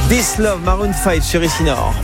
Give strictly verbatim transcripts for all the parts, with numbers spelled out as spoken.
This Love, Maroon five sur Ici Nord.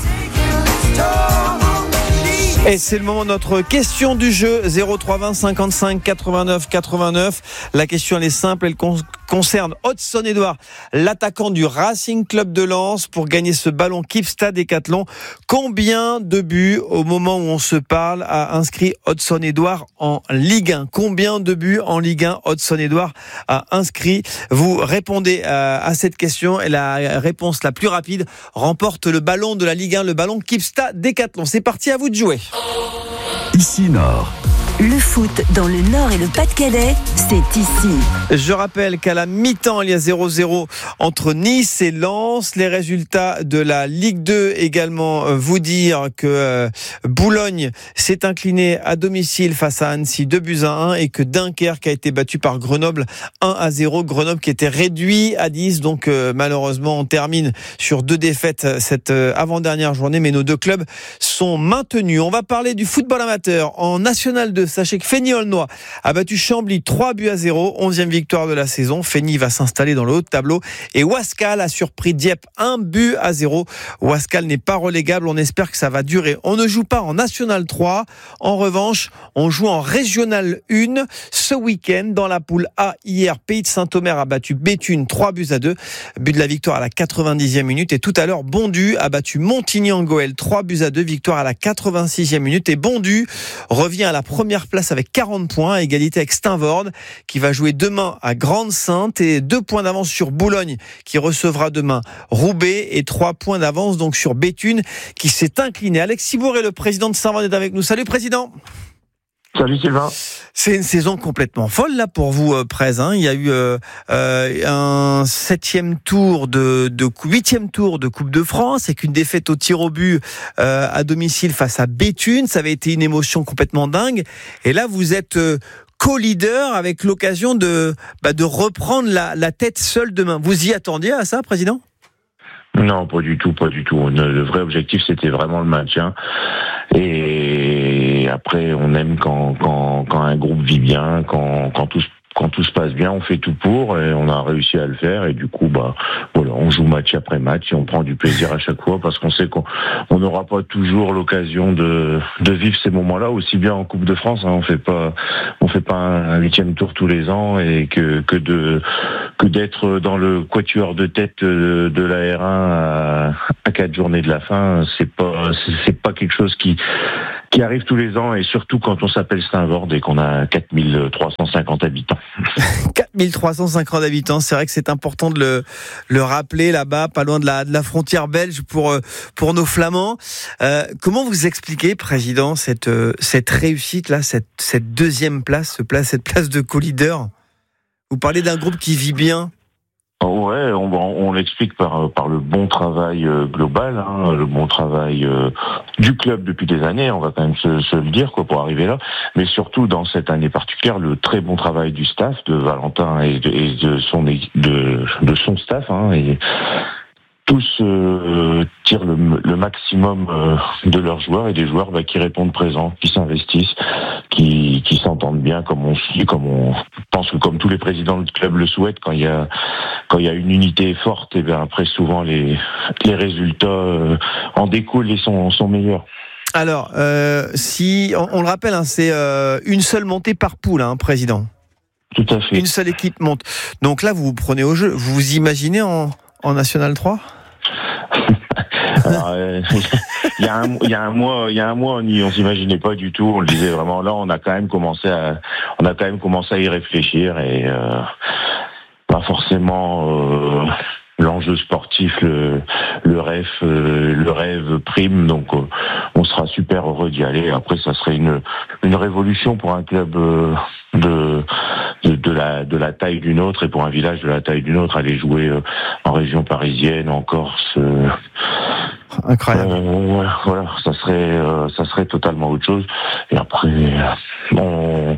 Et c'est le moment de notre question du jeu, zéro trois vingt cinquante-cinq quatre-vingt-neuf quatre-vingt-neuf. La question elle est simple, elle con- concerne Hudson Edouard, l'attaquant du Racing Club de Lens. Pour gagner ce ballon Kipstad Décathlon, combien de buts au moment où on se parle a inscrit Hudson Edouard en Ligue un? Combien de buts en Ligue un Hudson Edouard a inscrit? Vous répondez à, à cette question et la réponse la plus rapide remporte le ballon de la Ligue un, le ballon Kipstad Décathlon. C'est parti, à vous de jouer. Ici Nord. Le foot dans le Nord et le Pas-de-Calais, c'est ici. Je rappelle qu'à la mi-temps, il y a zéro zéro entre Nice et Lens. Les résultats de la Ligue deux également, vous dire que euh, Boulogne s'est incliné à domicile face à Annecy deux buts à un et que Dunkerque a été battu par Grenoble un à zéro. Grenoble qui était réduit à dix. Donc euh, malheureusement, on termine sur deux défaites cette euh, avant-dernière journée. Mais nos deux clubs sont maintenus. On va parler du football amateur en National deux. Sachez que Fény-Aulnois a battu Chambly trois buts à zéro, onzième victoire de la saison. Fény va s'installer dans le haut de tableau. Et Wascal a surpris Dieppe un but à zéro. Wascal n'est pas relégable, on espère que ça va durer. On ne joue pas en National trois. En revanche, on joue en Régional un ce week-end. Dans la poule A, hier, Pays de Saint-Omer a battu Béthune trois buts à deux. But de la victoire à la quatre-vingt-dixième minute. Et tout à l'heure, Bondu a battu Montigny-en-Goël trois buts à deux. Victoire à la quatre-vingt-sixième minute. Et Bondu revient à la première place avec quarante points, à égalité avec Steinvorde qui va jouer demain à Grande-Sainte, et deux points d'avance sur Boulogne qui recevra demain Roubaix, et trois points d'avance donc sur Béthune qui s'est incliné. Alexis Bourret, le président de Steinvorde, est avec nous. Salut président. Salut Sylvain. C'est une saison complètement folle là pour vous, euh, Prez. Hein. Il y a eu euh, euh, un septième tour de, de huitième tour de Coupe de France avec une défaite au tir au but euh, à domicile face à Béthune. Ça avait été une émotion complètement dingue. Et là, vous êtes euh, co-leader avec l'occasion de bah, de reprendre la, la tête seule demain. Vous y attendiez à ça, président ? Non, pas du tout, pas du tout. Le vrai objectif, c'était vraiment le maintien. Et après, on aime quand, quand, quand un groupe vit bien, quand, quand tout se Quand tout se passe bien, on fait tout pour, et on a réussi à le faire, et du coup, bah, voilà, on joue match après match et on prend du plaisir à chaque fois parce qu'on sait qu'on on n'aura pas toujours l'occasion de, de vivre ces moments-là, aussi bien en Coupe de France. Hein, on fait pas, on fait pas un huitième tour tous les ans, et que que de que d'être dans le quatuor de tête de, de la R un à, à quatre journées de la fin, c'est pas c'est, c'est pas quelque chose qui qui arrive tous les ans, et surtout quand on s'appelle Steinvorde et qu'on a quatre mille trois cent cinquante habitants. quatre mille trois cent cinquante habitants, c'est vrai que c'est important de le, le rappeler là-bas, pas loin de la, de la frontière belge pour, pour nos Flamands. Euh, comment vous expliquez, président, cette, cette réussite-là, cette, cette deuxième place, ce place, cette place de co-leader? Vous parlez d'un groupe qui vit bien. Ouais, on, on l'explique par par le bon travail euh, global, hein, le bon travail euh, du club depuis des années. On va quand même se, se le dire, quoi, pour arriver là. Mais surtout dans cette année particulière, le très bon travail du staff, de Valentin et de, et de son de de son staff, hein, et tous euh, tirent le, le maximum euh, de leurs joueurs, et des joueurs bah, qui répondent présents, qui s'investissent, qui, qui s'entendent bien, comme on suit, comme on pense que comme tous les présidents du club le souhaitent, quand il y a quand il y a une unité forte, et bien après souvent les les résultats euh, en découlent et sont sont meilleurs. Alors, euh, si on, on le rappelle, hein, c'est euh, une seule montée par poule, hein, président. Tout à fait. Une seule équipe monte. Donc là, vous vous prenez au jeu. Vous vous imaginez en en National trois? Alors, euh, il y a un, il y a un mois, il y a un mois, on y, on s'imaginait pas du tout. On le disait vraiment. Là, on a quand même commencé à, on a quand même commencé à y réfléchir, et euh, pas forcément euh, l'enjeu sportif, le, le rêve, euh, le rêve prime. Donc, euh, on sera super heureux d'y aller. Après, ça serait une, une révolution pour un club euh, de. De, de la de la taille d'une autre, et pour un village de la taille d'une autre, aller jouer euh, en région parisienne, en Corse, euh, incroyable. Euh, voilà, ça serait euh, ça serait totalement autre chose. Et après, on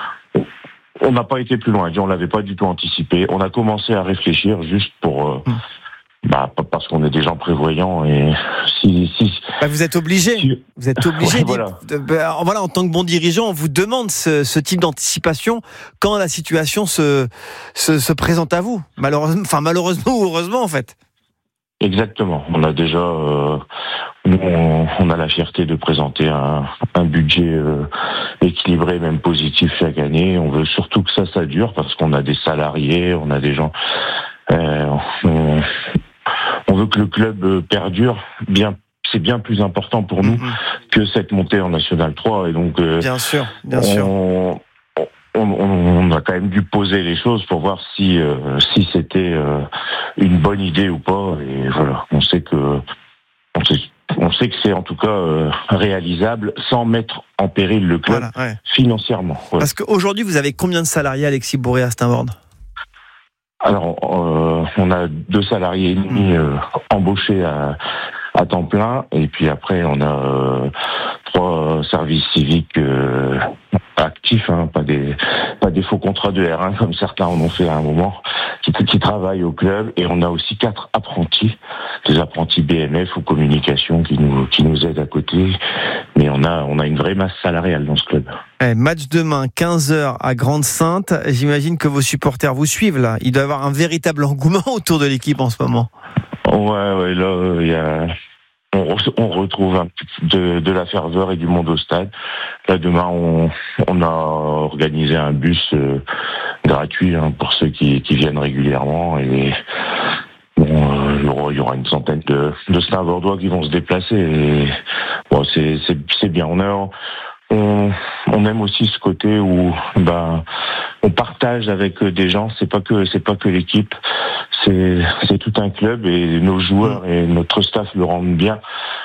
on n'a pas été plus loin. On l'avait pas du tout anticipé. On a commencé à réfléchir juste pour. Euh, mm. Bah, parce qu'on est des gens prévoyants, et si, si bah vous êtes obligé, si... vous êtes obligé. Ouais, voilà. De, bah, voilà, en tant que bon dirigeant, on vous demande ce, ce type d'anticipation quand la situation se, se, se présente à vous. Malheureusement, enfin malheureusement ou heureusement en fait. Exactement. On a déjà, euh, nous, on, on a la fierté de présenter un, un budget euh, équilibré, même positif chaque année. On veut surtout que ça, ça dure parce qu'on a des salariés, on a des gens. Euh, on, on veut que le club perdure. Bien, c'est bien plus important pour nous mmh. que cette montée en National trois. Et donc, euh, bien sûr, bien on, sûr. On, on a quand même dû poser les choses pour voir si euh, si c'était euh, une bonne idée ou pas. Et voilà, on sait que on sait, on sait que c'est en tout cas euh, réalisable sans mettre en péril le club voilà, ouais. financièrement. Ouais. Parce qu'aujourd'hui, vous avez combien de salariés, Alexis Bourré, à Steinborn ? Alors, euh, on a deux salariés et demi euh, embauchés à, à temps plein, et puis après on a euh, trois services civiques euh, actifs, hein, pas des pas des faux contrats de R un comme certains en ont fait à un moment, qui, qui travaillent au club, et on a aussi quatre apprentis, des apprentis B M F ou communication qui nous qui nous aident à côté, mais on a on a une vraie masse salariale dans ce club. Eh, match demain, quinze heures à Grande-Synthe. J'imagine que vos supporters vous suivent là. Il doit y avoir un véritable engouement autour de l'équipe en ce moment. Ouais, ouais, là, il y a, on, on retrouve un petit de, de la ferveur et du monde au stade. Là, demain, on, on a organisé un bus euh, gratuit hein, pour ceux qui, qui viennent régulièrement, et bon, euh, il y aura, il y aura une centaine de, de Steinbordois qui vont se déplacer. Et, bon, c'est, c'est, c'est bien. On a, On, on aime aussi ce côté où ben on partage avec des gens. C'est pas que c'est pas que l'équipe, c'est c'est tout un club, et nos joueurs et notre staff le rendent bien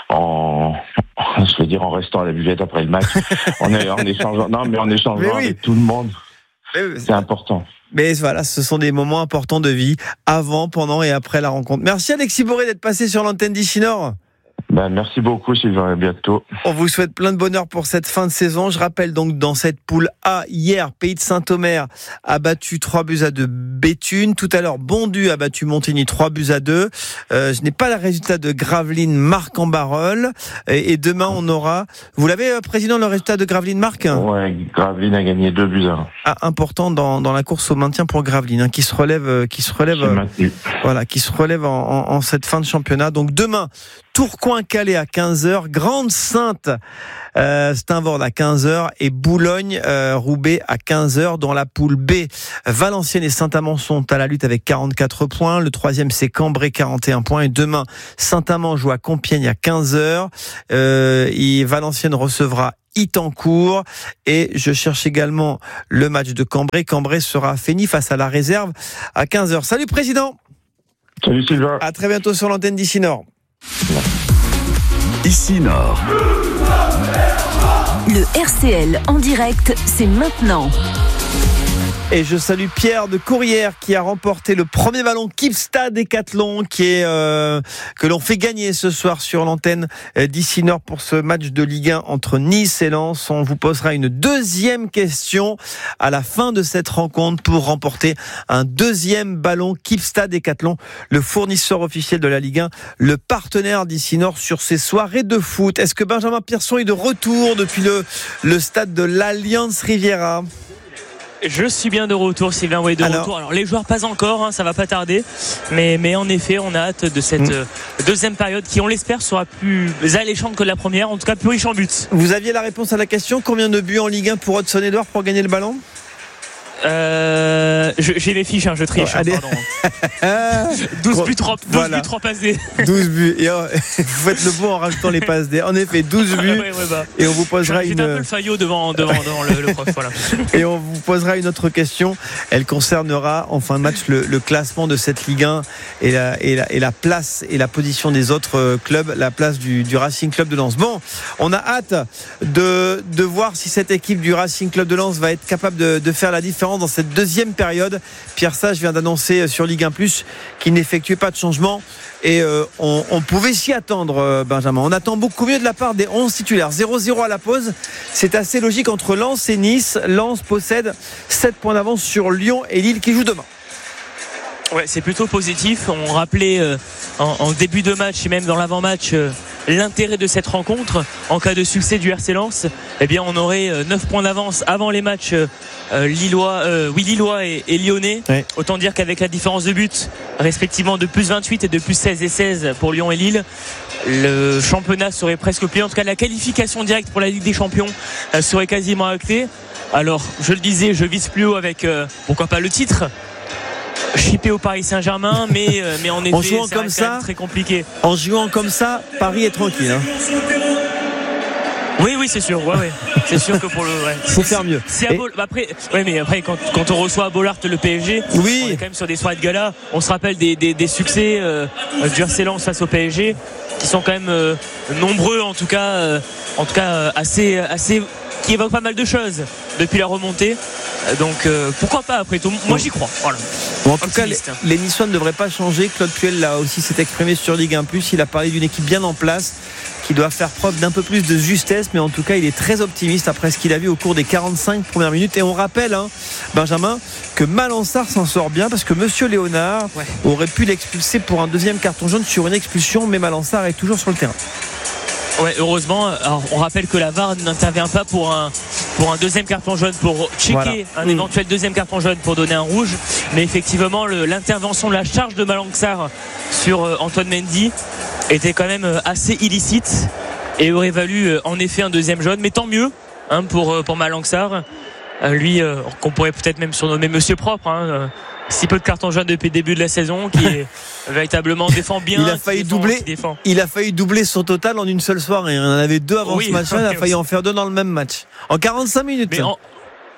en je veux dire en restant à la buvette après le match, en, en échangeant non mais en échangeant mais oui. avec tout le monde. Oui, c'est important. Mais voilà, ce sont des moments importants de vie, avant, pendant et après la rencontre. Merci Alexis Bourré d'être passé sur l'antenne d'Ici Nord. Ben, merci beaucoup Sylvain, à bientôt. On vous souhaite plein de bonheur pour cette fin de saison. Je rappelle donc dans cette poule A, hier, Pays de Saint-Omer a battu trois buts à deux Béthune. Tout à l'heure, Bondu a battu Montigny trois buts à deux. Euh, je n'ai pas le résultat de Gravelines, Marc en Barœul. Et, et demain, on aura... Vous l'avez, euh, président, le résultat de Gravelines, Marc ? Ouais, Gravelines a gagné deux buts à un. Ah, important dans, dans la course au maintien pour Gravelines, hein, qui se relève, euh, qui se relève, euh, voilà, qui se relève en, en, en cette fin de championnat. Donc demain, Tourcoing-Calais à quinze heures, Grande-Synthe, euh, Steinborn à quinze heures et Boulogne-Roubaix euh, à quinze heures. Dans la poule B, Valenciennes et Saint-Amand sont à la lutte avec quarante-quatre points. Le troisième, c'est Cambrai, quarante et un points. Et demain, Saint-Amand joue à Compiègne à quinze heures. Euh, et Valenciennes recevra Itancourt, et je cherche également le match de Cambrai. Cambrai sera à Fény face à la réserve à quinze heures. Salut président. Salut Sylvain. À très bientôt sur l'antenne d'Ici Nord. Ici Nord. Le R C L en direct, c'est maintenant. Et je salue Pierre de Courrières qui a remporté le premier ballon Kipsta Décathlon qui est euh, que l'on fait gagner ce soir sur l'antenne d'Ici Nord pour ce match de Ligue un entre Nice et Lens. On vous posera une deuxième question à la fin de cette rencontre pour remporter un deuxième ballon Kipsta Décathlon, le fournisseur officiel de la Ligue un, le partenaire d'Ici Nord sur ces soirées de foot. Est-ce que Benjamin Pierson est de retour depuis le, le stade de l'Alliance Riviera ? Je suis bien de retour, Sylvain, oui, de Alors, retour. Alors les joueurs pas encore, hein, ça va pas tarder, mais mais en effet, on a hâte de cette mmh. euh, deuxième période qui, on l'espère, sera plus alléchante que la première, en tout cas plus riche en buts. Vous aviez la réponse à la question, combien de buts en Ligue un pour Hudson-Edouard pour gagner le ballon ? Euh, je, j'ai mes fiches, hein, je triche. Oh, hein, pardon. douze buts, trois, douze voilà. buts, trois passes D. douze buts. Et oh, vous faites le bon en rajoutant les passes D. En effet, douze buts. Ouais, ouais, bah. Et on vous posera j'ai une. J'ai un peu le faillot devant, devant, devant le, le prof. Voilà. Et on vous posera une autre question. Elle concernera en fin de match le, le classement de cette Ligue un et la, et, la, et la place et la position des autres clubs, la place du, du Racing Club de Lens. Bon, on a hâte de, de voir si cette équipe du Racing Club de Lens va être capable de, de faire la différence dans cette deuxième période. Pierre Sage vient d'annoncer sur Ligue un plus qu'il n'effectuait pas de changement et euh, on, on pouvait s'y attendre, euh, Benjamin. On attend beaucoup mieux de la part des onze titulaires. zéro zéro à la pause, c'est assez logique entre Lens et Nice. Lens possède sept points d'avance sur Lyon et Lille qui jouent demain. Ouais, c'est plutôt positif. On rappelait euh, en, en début de match et même dans l'avant-match euh, l'intérêt de cette rencontre. En cas de succès du R C Lens, eh bien on aurait neuf points d'avance avant les matchs euh, lillois, euh, oui, lillois et, et lyonnais. Oui. Autant dire qu'avec la différence de but respectivement de plus vingt-huit et de plus seize et seize pour Lyon et Lille, le championnat serait presque plié. En tout cas, la qualification directe pour la Ligue des Champions euh, serait quasiment actée. Alors, je le disais, je vise plus haut avec euh, pourquoi pas le titre. Chippé au Paris Saint-Germain, mais, euh, mais en effet, en jouant ça comme reste ça, quand même très compliqué. En jouant comme ça, Paris est tranquille. Hein. Oui, oui, c'est sûr. Ouais, ouais. C'est sûr que pour le. Ouais. Faut faire mieux. C'est Et... Beau... après, ouais, mais après, quand, quand on reçoit à Bollaert le P S G, oui. on est quand même sur des soirées de gala. On se rappelle des, des, des succès euh, du R C Lens face au P S G, qui sont quand même euh, nombreux, en tout cas, euh, en tout cas euh, assez, assez, qui évoquent pas mal de choses depuis la remontée. Donc euh, pourquoi pas après tout. Moi j'y crois. Voilà. Bon, en tout cas, les, les Niçois ne devraient pas changer. Claude Puel l'a aussi s'est exprimé sur Ligue un plus. Il a parlé d'une équipe bien en place qui doit faire preuve d'un peu plus de justesse, mais en tout cas il est très optimiste après ce qu'il a vu au cours des quarante-cinq premières minutes. Et on rappelle, hein, Benjamin, que Malançard s'en sort bien parce que Monsieur Léonard ouais. aurait pu l'expulser pour un deuxième carton jaune sur une expulsion, mais Malançard est toujours sur le terrain. Ouais, heureusement. Alors, on rappelle que la V A R n'intervient pas pour un pour un deuxième carton jaune, pour checker voilà. un mmh. éventuel deuxième carton jaune pour donner un rouge. Mais effectivement, le, l'intervention, la charge de Malançard sur euh, Antoine Mendy était quand même euh, assez illicite et aurait valu euh, en effet un deuxième jaune. Mais tant mieux hein, pour euh, pour Malançard. Euh, lui, euh, qu'on pourrait peut-être même surnommer Monsieur Propre. Hein, euh, si peu de cartons jaunes depuis le début de la saison, qui est véritablement défend bien. Il a failli défend, doubler. Il a failli doubler son total en une seule soirée. Il en avait deux avant oui, ce match-là. Il a failli en faire deux dans le même match. En quarante-cinq minutes. Mais en...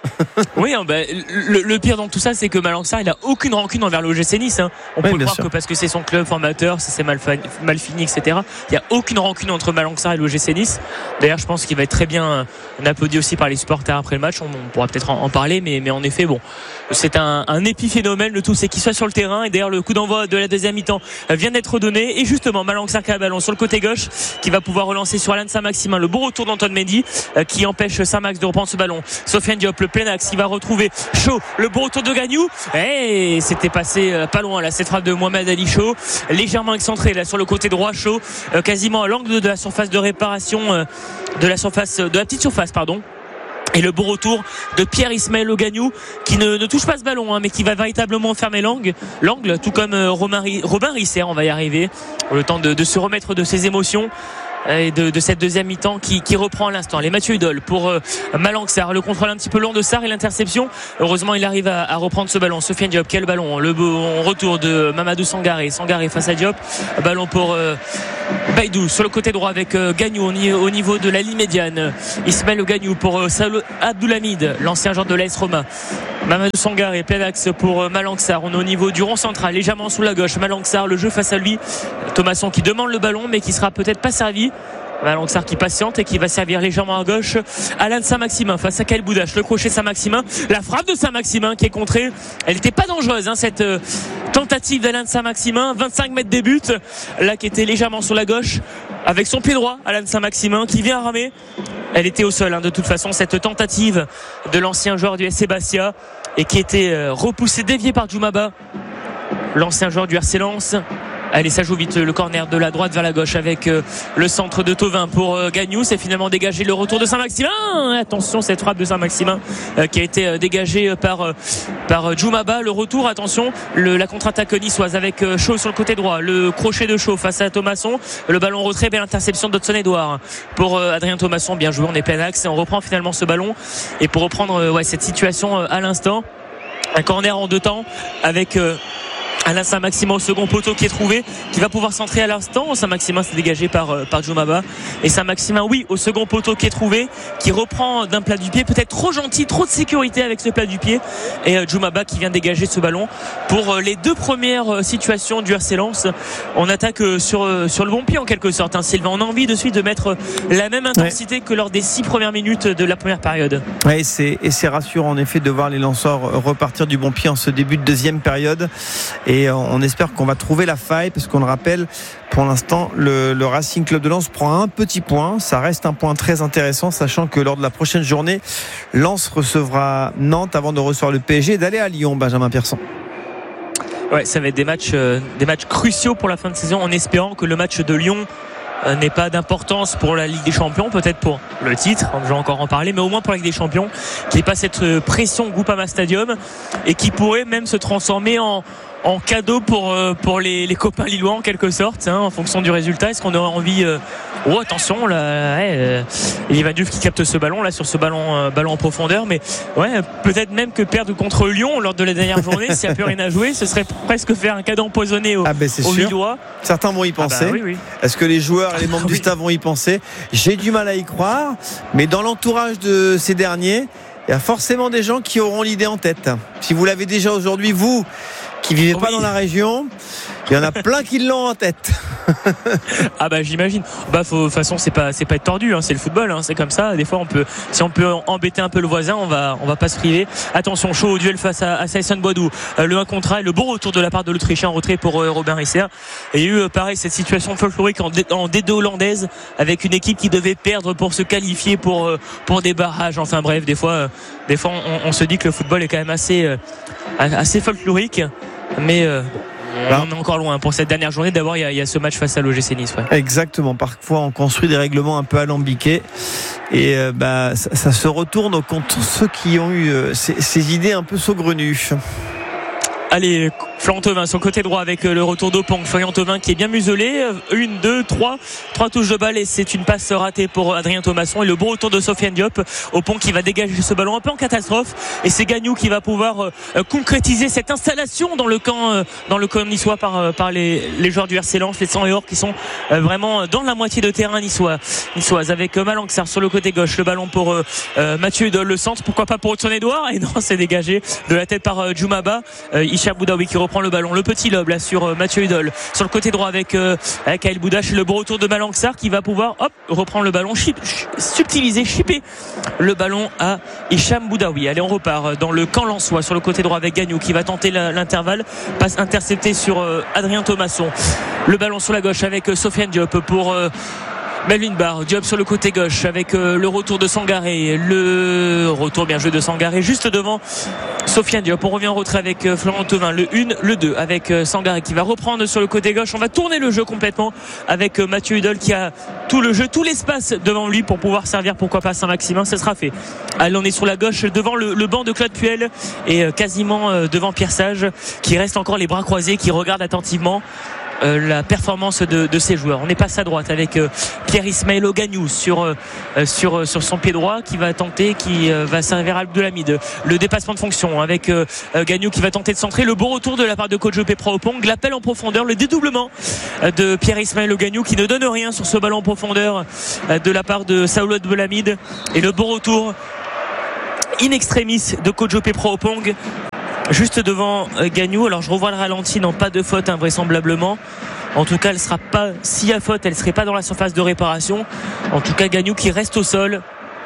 oui, hein, bah, le, le pire dans tout ça, c'est que Malançard, il a aucune rancune envers l'O G C Nice. Hein. On oui, peut le croire sûr. que parce que c'est son club formateur, ça s'est mal, fa... mal fini, et cetera. Il n'y a aucune rancune entre Malançard et l'O G C Nice. D'ailleurs, je pense qu'il va être très bien applaudi aussi par les supporters après le match. On, on pourra peut-être en, en parler, mais, mais en effet, bon, c'est un, un épiphénomène. Le tout, c'est qu'il soit sur le terrain. Et d'ailleurs, le coup d'envoi de la deuxième mi-temps vient d'être donné. Et justement, Malançard qui a le ballon sur le côté gauche, qui va pouvoir relancer sur Alain Saint-Maximin. Le beau retour d'Antoine Mendy, qui empêche Saint-Max de reprendre ce ballon. Sofiane Diop, le plein axe, il va retrouver Chaud, le bon retour de Gagnou et c'était passé pas loin là, cette frappe de Mohamed Ali Chaud, légèrement excentré là sur le côté droit. Chaud euh, quasiment à l'angle de la surface de réparation euh, de la surface de la petite surface pardon. Et le bon retour de Pierre Ismaël Gagnou qui ne, ne touche pas ce ballon hein, mais qui va véritablement fermer l'angle, l'angle tout comme euh, Robin, Robin Risser. On va y arriver le temps de, de se remettre de ses émotions et de, de cette deuxième mi-temps qui, qui reprend à l'instant. Les Mathieu Hudol pour euh, Malançard, le contrôle un petit peu long de Sarr et l'interception. Heureusement il arrive à, à reprendre ce ballon. Sofiane Diop, quel ballon, le bon retour de Mamadou Sangaré, Sangaré face à Diop, ballon pour euh, Baïdou sur le côté droit avec euh, Gagnou au niveau de la ligne médiane. Ismaël Gagnou pour euh, Salah Abdoulhamid, l'ancien joueur de l'A S Roma. Mamadou Sangaré, plein axe pour euh, Malançard. On est au niveau du rond central, légèrement sous la gauche. Malançard, le jeu face à lui. Thomasson qui demande le ballon mais qui sera peut-être pas servi. Malançard qui patiente et qui va servir légèrement à gauche. Alain Saint-Maximin face à Kael Boudache, le crochet Saint-Maximin, la frappe de Saint-Maximin qui est contrée. Elle n'était pas dangereuse hein, cette euh, tentative d'Alain Saint-Maximin, vingt-cinq mètres des buts là qui était légèrement sur la gauche avec son pied droit. Alain Saint-Maximin qui vient ramer. Elle était au sol hein, de toute façon cette tentative de l'ancien joueur du S C Bastia et qui était euh, repoussée, déviée par Djoumaba, l'ancien joueur du R C Lens. Allez, ça joue vite le corner de la droite vers la gauche avec euh, le centre de Thauvin pour euh, Gagnou. C'est finalement dégagé, le retour de Saint-Maximin. Attention, cette frappe de Saint-Maximin euh, qui a été euh, dégagée par euh, par Djoumaba. Le retour, attention, le, la contre-attaque niçoise avec euh, Chaud sur le côté droit. Le crochet de Chaud face à Thomasson. Le ballon retrait vers l'interception d'Hudson-Edouard pour euh, Adrien Thomasson. Bien joué, on est plein axe et on reprend finalement ce ballon. Et pour reprendre euh, ouais, cette situation euh, à l'instant, un corner en deux temps avec... Euh, Alain Saint-Maximin au second poteau qui est trouvé, qui va pouvoir centrer à l'instant. Saint-Maximin s'est dégagé par, euh, par Djoumaba. Et Saint-Maximin, oui, au second poteau qui est trouvé, qui reprend d'un plat du pied, peut-être trop gentil, trop de sécurité avec ce plat du pied. Et euh, Djoumaba qui vient dégager ce ballon pour euh, les deux premières euh, situations du R C Lens. On attaque euh, sur, euh, sur le bon pied en quelque sorte. Hein, Sylvain, on a envie de suite de mettre euh, la même intensité ouais. que lors des six premières minutes de la première période. Ouais, et, c'est, et c'est rassurant en effet de voir les lanceurs repartir du bon pied en ce début de deuxième période. Et Et on espère qu'on va trouver la faille parce qu'on le rappelle, pour l'instant, le, le Racing Club de Lens prend un petit point. Ça reste un point très intéressant, sachant que lors de la prochaine journée, Lens recevra Nantes avant de recevoir le P S G et d'aller à Lyon, Benjamin Pierson. Ouais, ça va être des matchs, euh, des matchs cruciaux pour la fin de saison en espérant que le match de Lyon euh, n'est pas d'importance pour la Ligue des Champions, peut-être pour le titre, je vais encore en parler, mais au moins pour la Ligue des Champions, qu'il n'y ait pas cette pression Groupama Stadium et qui pourrait même se transformer en en cadeau pour pour les, les copains lillois en quelque sorte, hein, en fonction du résultat. Est-ce qu'on aurait envie euh... oh attention là, ouais, euh, Ivan Diouf qui capte ce ballon là sur ce ballon euh, ballon en profondeur, mais ouais, peut-être même que perdre contre Lyon lors de la dernière journée, s'il n'y a plus rien à jouer, ce serait presque faire un cadeau empoisonné aux, ah ben aux Lillois. Certains vont y penser. Ah bah, oui, oui. Est-ce que les joueurs et les membres oui. du staff vont y penser? J'ai du mal à y croire, mais dans l'entourage de ces derniers, il y a forcément des gens qui auront l'idée en tête. Si vous l'avez déjà aujourd'hui, vous qui vivez oui. pas dans la région, il y en a plein qui l'ont en tête. Ah bah j'imagine. Bah de toute façon c'est pas c'est pas être tordu, hein, c'est le football, hein, c'est comme ça. Des fois on peut, si on peut embêter un peu le voisin, on va on va pas se priver. Attention, chaud au duel face à, à Saïsan Boadou. Euh, le un contre un, le bon retour de la part de l'Autrichien en retrait pour euh, Robin Risser. Et il y a eu euh, pareil cette situation folklorique en, D, en D deux hollandaise avec une équipe qui devait perdre pour se qualifier pour euh, pour des barrages. Enfin bref, des fois euh, des fois on, on se dit que le football est quand même assez euh, assez folklorique, mais euh, Là. on est encore loin pour cette dernière journée. D'abord il y a, il y a ce match face à l'O G C Nice, ouais. Exactement, parfois on construit des règlements un peu alambiqués et euh, bah, ça, ça se retourne contre ceux qui ont eu euh, ces, ces idées un peu saugrenues. Allez, Florian Thauvin sur le côté droit avec le retour d'Opong. Florian Thauvin qui est bien muselé. Une, deux, trois. Trois touches de balle et c'est une passe ratée pour Adrien Thomasson. Et le bon retour de Sofiane Diop. Opong qui va dégager ce ballon un peu en catastrophe. Et c'est Gagnou qui va pouvoir euh, concrétiser cette installation dans le camp, euh, dans le camp niçois par, euh, par les, les joueurs du R C Lens, les cent et or qui sont euh, vraiment dans la moitié de terrain niçois, niçoise. Avec euh, Malanxar sur le côté gauche. Le ballon pour euh, euh, Mathieu Hudol, le centre. Pourquoi pas pour Hudson Edouard? Et non, c'est dégagé de la tête par euh, Djoumaba. Euh, Hicham Boudaoui qui reprend le ballon, le petit lob là sur euh, Mathieu Hudol sur le côté droit avec euh, avec Aïl Boudache, le bon retour de Malanxar qui va pouvoir hop reprendre le ballon, chip, subtiliser, chipper le ballon à Hicham Boudaoui. Allez, on repart dans le camp lensois sur le côté droit avec Gagnou qui va tenter l'intervalle, passe interceptée sur euh, Adrien Thomasson. Le ballon sur la gauche avec euh, Sofiane Diop pour euh, Melvin Barr. Diop sur le côté gauche avec euh, le retour de Sangaré, le retour bien joué de Sangaré juste devant Sofiane Diop. On revient en retrait avec euh, Florian Thauvin, le un, le deux avec euh, Sangaré qui va reprendre sur le côté gauche. On va tourner le jeu complètement avec euh, Mathieu Hudol qui a tout le jeu, tout l'espace devant lui pour pouvoir servir, pourquoi pas Saint-Maximin. Ça sera fait. Allez, on est sur la gauche devant le, le banc de Claude Puel et euh, quasiment euh, devant Pierre Sage qui reste encore les bras croisés, qui regarde attentivement Euh, la performance de, de ces joueurs. On est passé à droite avec euh, Pierre-Ismaël Gagnou sur, euh, sur, euh, sur son pied droit qui va tenter, qui euh, va servir à Abdelhamid. Le dépassement de fonction avec euh, Gagnou qui va tenter de centrer. Le bon retour de la part de coach Pepra Opong. L'appel en profondeur, le dédoublement euh, de Pierre-Ismaël Gagnou qui ne donne rien sur ce ballon en profondeur euh, de la part de Saoul Abdelhamid. Et le bon retour in extremis de coach Pepra Opong juste devant euh, Gagnou. Alors je revois le ralenti, non, pas de faute invraisemblablement. En tout cas, elle sera pas, s'il y a faute, elle serait pas dans la surface de réparation. En tout cas, Gagnou qui reste au sol.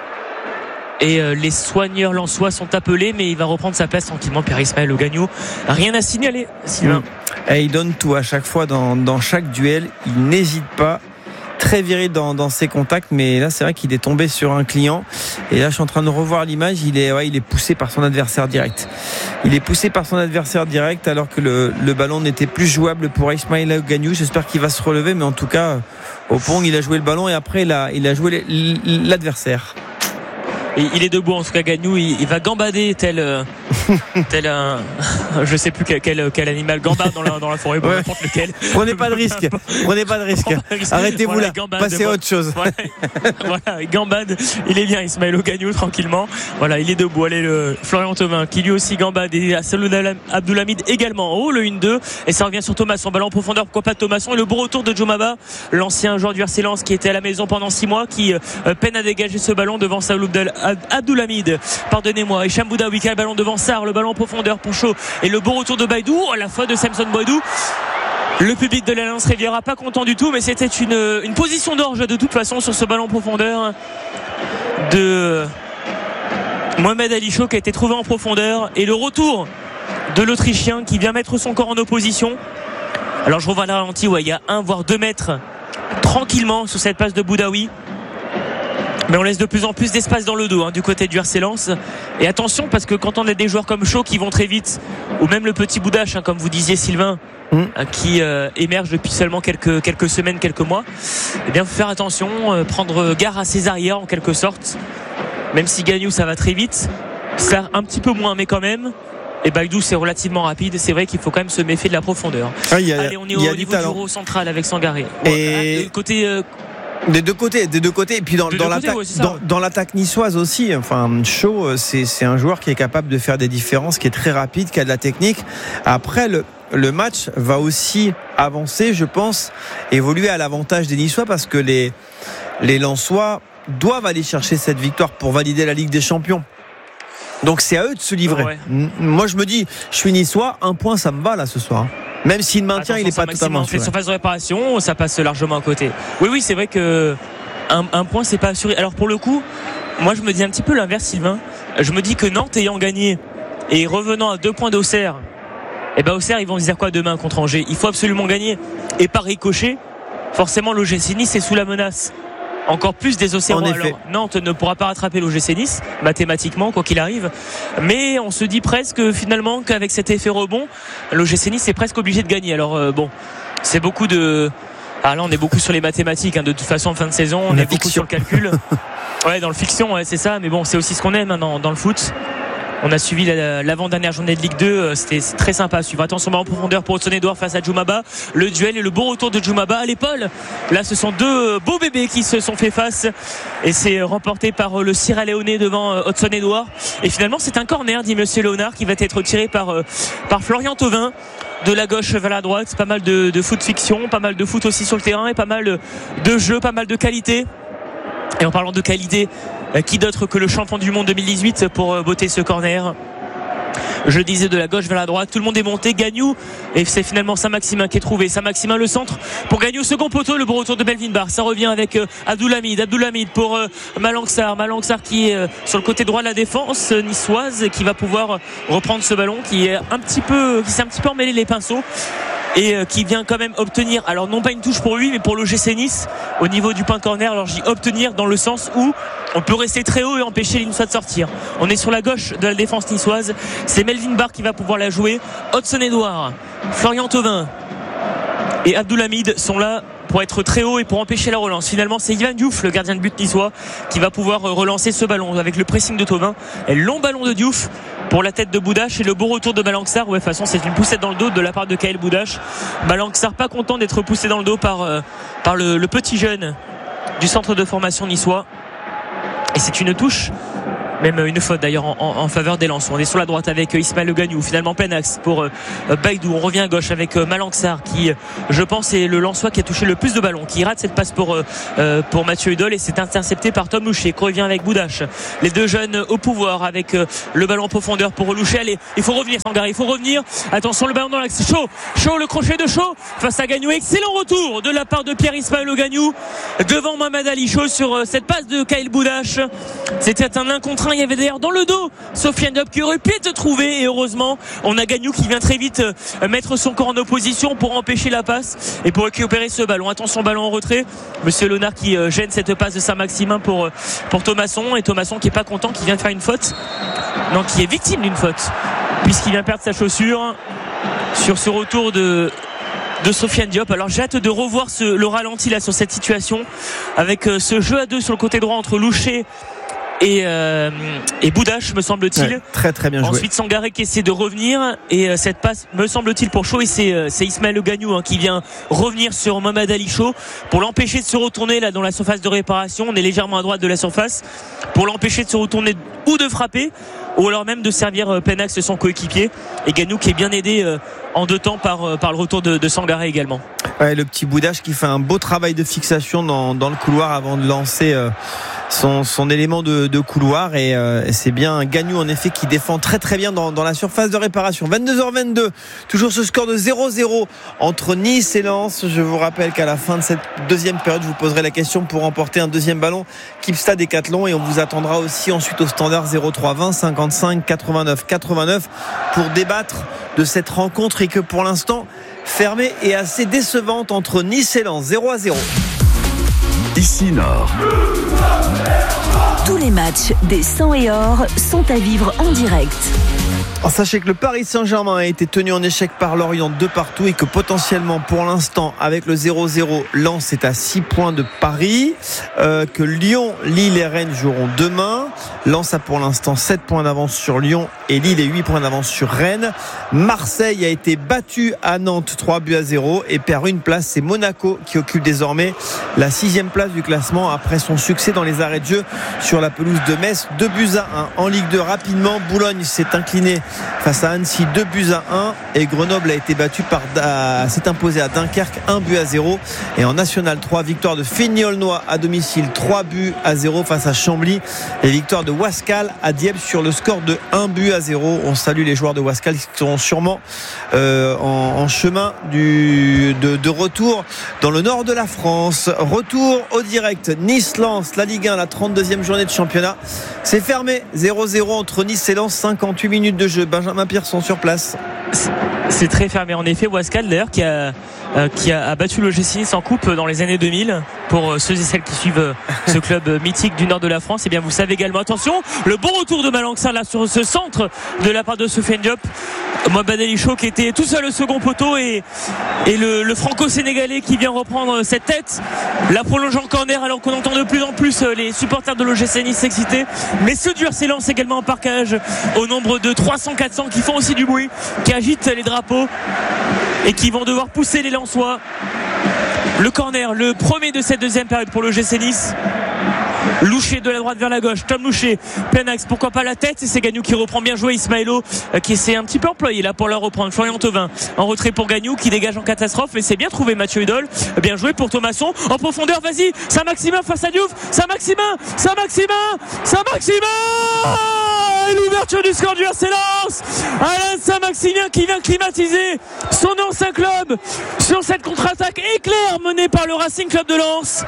Et euh, les soigneurs lensois sont appelés, mais il va reprendre sa place tranquillement. Pierre-Ismaël Gagnou, rien à signaler, Sylvain. Mmh. Et il donne tout à chaque fois dans, dans chaque duel. Il n'hésite pas. Très viril dans, dans ses contacts, mais là c'est vrai qu'il est tombé sur un client et là je suis en train de revoir l'image. Il est, ouais, il est poussé par son adversaire direct. Il est poussé par son adversaire direct alors que le, le ballon n'était plus jouable pour Ismaïla Gagnou. J'espère qu'il va se relever, mais en tout cas Opong il a joué le ballon et après il a, il a joué l'adversaire. Et il est debout en tout cas Gagnou, il, il va gambader tel euh, tel un je sais plus quel, quel, quel animal gambade dans la, dans la forêt, bon, ouais. N'importe lequel. Prenez pas de risque, prenez pas de risque. Arrêtez-vous voilà, là, passez à autre chose. Voilà, voilà, gambade, il est bien Ismaël Gagnou tranquillement. Voilà, il est debout. Allez, le Florian Thauvin qui lui aussi gambade et Saoul Abdelhamid également. Oh, le un deux et ça revient sur Thomasson, ballon en profondeur, pourquoi pas Thomasson, et le bon retour de Djoumaba, l'ancien joueur du R C Lens qui était à la maison pendant six mois, qui euh, peine à dégager ce ballon devant Saoul Abdelhamid. Pardonnez-moi, Hicham Boudaoui qui a le ballon devant Sarr, le ballon en profondeur pour Chaud et le bon retour de Baïdou, à la fois de Samson Boadou. Le public de l'Alliance Riviera pas content du tout, mais c'était une, une position d'orge de toute façon sur ce ballon en profondeur de Mohamed Ali Chaud qui a été trouvé en profondeur, et le retour de l'Autrichien qui vient mettre son corps en opposition. Alors je revois le ralenti, ouais, il y a un voire deux mètres tranquillement sur cette passe de Boudaoui. mais on laisse de plus en plus d'espace dans le dos hein, du côté du R C Lens. Et attention, parce que quand on a des joueurs comme Shaw qui vont très vite, ou même le petit Boudache, hein, comme vous disiez Sylvain, mmh. hein, qui euh, émerge depuis seulement quelques, quelques semaines, quelques mois, eh bien, faut faire attention, euh, prendre garde à ses arrières en quelque sorte. Même si Gagnou ça va très vite, ça un petit peu moins, mais quand même. Et Baïdou c'est relativement rapide. C'est vrai qu'il faut quand même se méfier de la profondeur. Ah, y a, Allez, on est au niveau du row central avec Sangaré. Et ouais, côté. Euh, Des deux côtés, des deux côtés, et puis dans, dans, l'attaque, ouais, dans, dans l'attaque niçoise aussi. Enfin, Shaw, c'est, c'est un joueur qui est capable de faire des différences, qui est très rapide, qui a de la technique. Après, le, le match va aussi avancer, je pense, évoluer à l'avantage des Niçois parce que les, les Lensois doivent aller chercher cette victoire pour valider la Ligue des Champions. Donc c'est à eux de se livrer. Ouais. Moi, je me dis, je suis Niçois, un point, ça me va là ce soir. Même s'il maintient, il n'est pas totalement assuré. Les surfaces de réparation, ça passe largement à côté. Oui, oui, c'est vrai que un, un point, c'est pas assuré. Alors pour le coup, moi, je me dis un petit peu l'inverse, Sylvain. Je me dis que Nantes ayant gagné et revenant à deux points d'Auxerre, et ben Auxerre, ils vont se dire quoi demain contre Angers ? Il faut absolument gagner. Et par ricochet, forcément, l'O G C Nice est sous la menace. Encore plus des Auxerrois. Alors Nantes ne pourra pas rattraper l'O G C Nice mathématiquement quoi qu'il arrive, mais on se dit presque finalement qu'avec cet effet rebond, l'O G C Nice est presque obligé de gagner. Alors euh, bon, c'est beaucoup de ah là on est beaucoup sur les mathématiques hein. De toute façon en fin de saison on La est fiction. Beaucoup sur le calcul. Ouais, dans le fiction ouais, c'est ça, mais bon c'est aussi ce qu'on aime hein, dans, dans le foot. On a suivi la, l'avant-dernière journée de Ligue deux, c'était très sympa à suivre. Attention, en profondeur pour Hudson-Edouard face à Djoumaba. Le duel et le beau retour de Djoumaba à l'épaule. Là, ce sont deux beaux bébés qui se sont fait face et c'est remporté par le Sierra Leone devant Hudson-Edouard. Et finalement, c'est un corner, dit Monsieur Léonard, qui va être tiré par, par Florian Thauvin. De la gauche vers la droite, pas mal de, de foot fiction, pas mal de foot aussi sur le terrain et pas mal de jeux, pas mal de qualité. Et en parlant de qualité, qui d'autre que le champion du monde deux mille dix-huit pour botter ce corner. Je disais de la gauche vers la droite, tout le monde est monté. Gagnou, et c'est finalement Saint-Maximin qui est trouvé. Saint-Maximin le centre pour Gagnou, second poteau, le bon retour de Melvin Barr. Ça revient avec euh, Abdoulhamid. Abdoulhamid pour euh, Malanxar. Malanxar qui est euh, sur le côté droit de la défense euh, niçoise, qui va pouvoir reprendre ce ballon, qui est un petit peu, qui s'est un petit peu emmêlé les pinceaux. Et euh, qui vient quand même obtenir, alors non pas une touche pour lui mais pour l'O G C Nice au niveau du point de corner. Alors je dis obtenir dans le sens où on peut rester très haut et empêcher les Niçois de sortir. On est sur la gauche de la défense niçoise, c'est Melvin Barr qui va pouvoir la jouer. Hudson-Edouard, Florian Thauvin et Abdoulhamid sont là pour être très haut et pour empêcher la relance. Finalement, c'est Ivan Diouf, le gardien de but niçois, qui va pouvoir relancer ce ballon avec le pressing de Thauvin. Et le long ballon de Diouf pour la tête de Boudache et le beau retour de Malanxar. Ouais, de toute façon, c'est une poussette dans le dos de la part de Kael Boudache. Malanxar pas content d'être poussé dans le dos par, euh, par le, le petit jeune du centre de formation niçois. Et c'est une touche, même une faute d'ailleurs en, en, en faveur des Lensois. On est sur la droite avec Ismaël Le Gagnou, finalement plein axe pour euh, Baïdou. On revient à gauche avec euh, Malanxar qui, je pense, est le Lensois qui a touché le plus de ballons, qui rate cette passe pour, euh, pour Mathieu Hudol et c'est intercepté par Tom Louchet qui revient avec Boudache. Les deux jeunes au pouvoir avec euh, le ballon en profondeur pour Louchet. Allez, il faut revenir Sangaré, il faut revenir. Attention, le ballon dans l'axe. Chaud, chaud, le crochet de Chaud face à Gagnou. Excellent retour de la part de Pierre Ismaël Le Gagnou devant Mohamed Ali Chaud sur euh, cette passe de Kael Boudache. C'était un un contre un. Il y avait d'ailleurs dans le dos Sofiane Diop qui aurait pu être trouvé et heureusement on a Gagnou qui vient très vite euh, mettre son corps en opposition pour empêcher la passe et pour récupérer ce ballon. Attention, ballon en retrait, Monsieur Léonard qui euh, gêne cette passe de Saint-Maximin pour, euh, pour Thomasson et Thomasson qui est pas content, qui vient de faire une faute, non, qui est victime d'une faute puisqu'il vient perdre sa chaussure sur ce retour de de Sofiane Diop. Alors j'ai hâte de revoir ce, le ralenti là sur cette situation avec euh, ce jeu à deux sur le côté droit entre Louchet et, euh, et Boudache, me semble-t-il. Ouais, très très bien joué. Ensuite Sangaré qui essaie de revenir et euh, cette passe, me semble-t-il, pour Chaud, et c'est, euh, c'est Ismaël Le Gagnou hein, qui vient revenir sur Mohamed Ali Chaud pour l'empêcher de se retourner là dans la surface de réparation. On est légèrement à droite de la surface pour l'empêcher de se retourner ou de frapper ou alors même de servir euh, Penax son coéquipier. Et Gagnou qui est bien aidé euh, en deux temps par, euh, par le retour de, de Sangaré également. Ouais, le petit Boudache qui fait un beau travail de fixation dans, dans le couloir avant de lancer euh, son, son élément de, de couloir et euh, c'est bien Gagnou en effet qui défend très très bien dans, dans la surface de réparation. vingt-deux heures vingt-deux, toujours ce score de zéro zéro entre Nice et Lens. Je vous rappelle qu'à la fin de cette deuxième période, je vous poserai la question pour remporter un deuxième ballon Kipstad Décathlon et on vous attendra aussi ensuite au standard zéro trois vingt cinquante-cinq quatre-vingt-neuf quatre-vingt-neuf pour débattre de cette rencontre et que pour l'instant fermée et assez décevante entre Nice et Lens. zéro à zéro. Ici Nord. Tous les matchs des cent et or sont à vivre en direct. Alors, sachez que le Paris Saint-Germain a été tenu en échec par Lorient de partout et que potentiellement pour l'instant avec le zéro zéro, Lens est à six points de Paris, euh, que Lyon, Lille et Rennes joueront demain. Lens a pour l'instant sept points d'avance sur Lyon et Lille et huit points d'avance sur Rennes. Marseille a été battu à Nantes trois buts à zéro et perd une place. C'est Monaco qui occupe désormais la sixième place du classement après son succès dans les arrêts de jeu sur la pelouse de Metz. deux buts à un en Ligue deux rapidement. Boulogne s'est incliné face à Annecy, deux buts à un, et Grenoble a été battu par à, s'est imposé à Dunkerque un but à zéro. Et en National trois, victoire de Feignolnois à domicile trois buts à zéro face à Chambly, et victoire de Wascal à Dieppe sur le score de un but à zéro. On salue les joueurs de Wascal qui seront sûrement euh, en, en chemin du, de, de retour dans le nord de la France. Retour au direct, Nice-Lens, la Ligue un, la trente-deuxième journée de championnat. C'est fermé, zéro zéro entre Nice et Lens, cinquante-huit minutes de jeu. Benjamin Pierson sur place. C'est très fermé en effet. Wascal d'ailleurs qui a euh, qui a, a battu le G C Nice en coupe dans les années deux mille. Pour ceux et celles qui suivent ce club mythique du nord de la France, et eh bien vous savez également, attention, le bon retour de Malang-Sarr là sur ce centre de la part de Soufiane Diop. Mohamed Ali Chaud qui était tout seul au second poteau et, et le, le franco-sénégalais qui vient reprendre cette tête, la prolonge en corner alors qu'on entend de plus en plus les supporters de l'O G C Nice s'exciter, mais ce dur s'élance également en parcage au nombre de trois cents quatre cents qui font aussi du bruit, qui agitent les drapeaux et qui vont devoir pousser les Lensois. Le corner, le premier de cette deuxième période pour le G C Nice. Louché de la droite vers la gauche, Tom Louché, plein axe, pourquoi pas la tête, et c'est Gagnou qui reprend, bien joué. Ismaëlo qui s'est un petit peu employé là pour la reprendre. Florian Thauvin en retrait pour Gagnou qui dégage en catastrophe, mais c'est bien trouvé Mathieu Hudol, bien joué pour Thomasson en profondeur. Vas-y, Saint-Maximin face à Diouf, Saint-Maximin, Saint-Maximin, Saint-Maximin, et l'ouverture du score du R C Lens. Alain Saint-Maximin qui vient climatiser son ancien club sur cette contre-attaque éclair menée par le Racing Club de Lens.